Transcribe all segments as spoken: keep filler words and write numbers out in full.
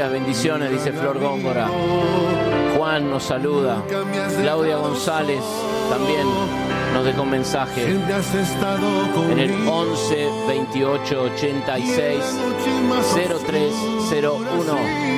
días, bendiciones, dice Flor Góngora. Juan nos saluda. Claudia González también nos dejó un mensaje en el once veintiocho ochenta y seis cero tres cero uno.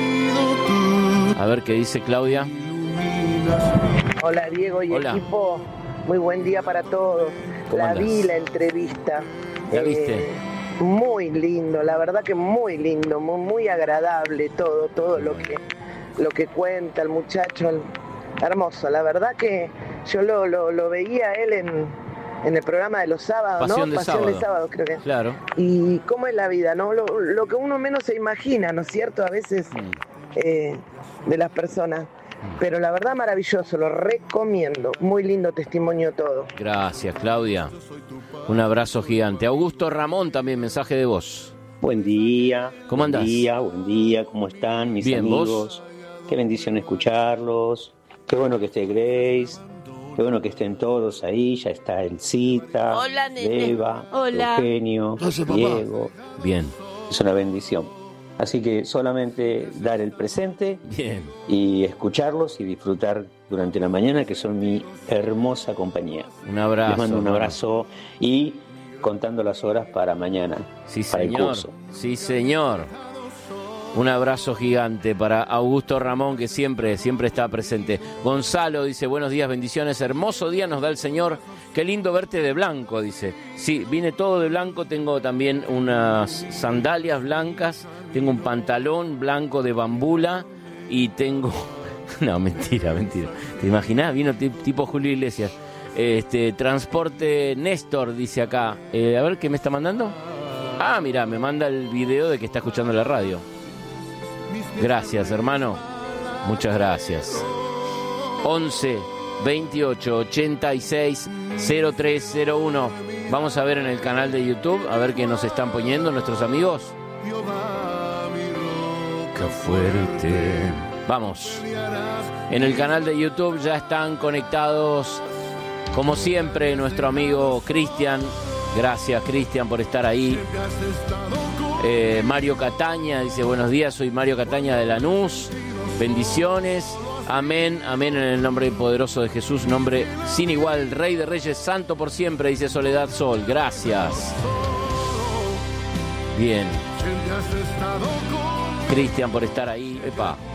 A ver qué dice Claudia. Hola Diego y Hola. Equipo, muy buen día para todos. La andás? vi la entrevista. ¿La Eh, viste? Muy lindo, la verdad que muy lindo, muy, muy agradable todo, todo lo que, lo que cuenta el muchacho, el- hermoso. La verdad que yo lo, lo, lo veía a él en, en el programa de los sábados, Pasión ¿no? de Pasión sábado. de sábado, creo que. Claro. Y cómo es la vida, ¿no? Lo, lo que uno menos se imagina, ¿no es cierto? A veces eh, de las personas. Pero la verdad maravilloso, lo recomiendo. Muy lindo testimonio todo. Gracias, Claudia. Un abrazo gigante. Augusto Ramón también, mensaje de voz. Buen día. ¿Cómo andás? Buen día, buen día. ¿Cómo están mis Bien, amigos? ¿vos? Qué bendición escucharlos. Qué bueno que esté Grace. Qué bueno que estén todos ahí. Ya está Elcita, Hola, nene. Eva, Hola. Eugenio, Gracias, papá. Diego. Bien, Es una bendición. Así que solamente dar el presente bien. y escucharlos y disfrutar durante la mañana, que son mi hermosa compañía. Un abrazo. Les mando un hermano. abrazo y contando las horas para mañana, Sí, para el señor. curso. Sí, señor. Un abrazo gigante para Augusto Ramón, que siempre, siempre está presente. Gonzalo dice, buenos días, bendiciones. Hermoso día nos da el Señor. Qué lindo verte de blanco, dice. Sí, vine todo de blanco. Tengo también unas sandalias blancas. Tengo un pantalón blanco de bambula. Y tengo... No, mentira, mentira. ¿Te imaginás? Vino t- tipo Julio Iglesias. Este, transporte Néstor, dice acá. Eh, a ver, ¿qué me está mandando? Ah, mira, me manda el video de que está escuchando la radio. Gracias, hermano. Muchas gracias. once veintiocho ochenta y seis cero tres cero uno. Vamos a ver en el canal de YouTube, a ver qué nos están poniendo nuestros amigos. Qué fuerte. Vamos. En el canal de YouTube ya están conectados, como siempre, nuestro amigo Cristian. Gracias, Cristian, por estar ahí. Eh, Mario Cataña dice, buenos días, soy Mario Cataña de Lanús. Bendiciones. Amén, amén en el nombre poderoso de Jesús, nombre sin igual, Rey de Reyes, santo por siempre, dice Soledad Sol. Gracias. Bien. Cristian por estar ahí. Epa.